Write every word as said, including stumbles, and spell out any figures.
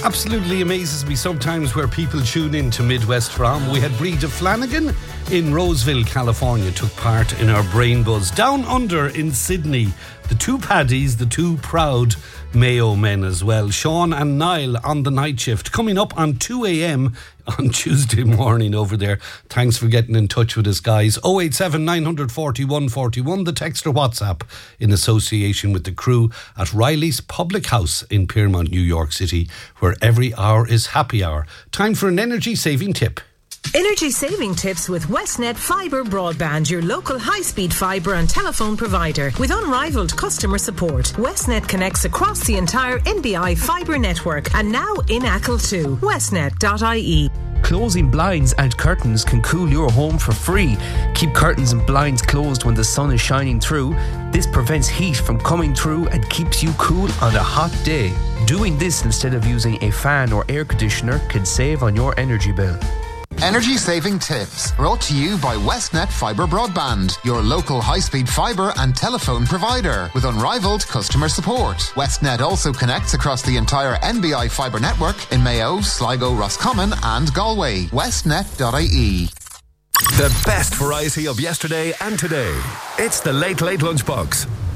Absolutely amazes me sometimes where people tune in to Midwest from. We had Breda Flanagan in Roseville, California, took part in our Brain Buzz. Down under in Sydney, the two Paddies, the two proud Mayo men as well. Sean and Niall on the night shift. Coming up on two a.m. on Tuesday morning over there. Thanks for getting in touch with us, guys. oh eight seven, nine four one, four one, the text or WhatsApp in association with the crew at Riley's Public House in Piermont, New York City, where every hour is happy hour. Time for an energy saving tip. Energy saving tips with Westnet Fibre Broadband, your local high-speed fibre and telephone provider. With unrivaled customer support, Westnet connects across the entire N B I fibre network and now in Achill too. westnet dot I E. Closing blinds and curtains can cool your home for free. Keep curtains and blinds closed when the sun is shining through. This prevents heat from coming through and keeps you cool on a hot day. Doing this instead of using a fan or air conditioner can save on your energy bill. Energy saving tips brought to you by Westnet Fibre Broadband, your local high-speed fibre and telephone provider with unrivaled customer support. Westnet also connects across the entire N B I fibre network in Mayo, Sligo, Roscommon and Galway. westnet dot I E. The best variety of yesterday and today. It's the Late Late Lunchbox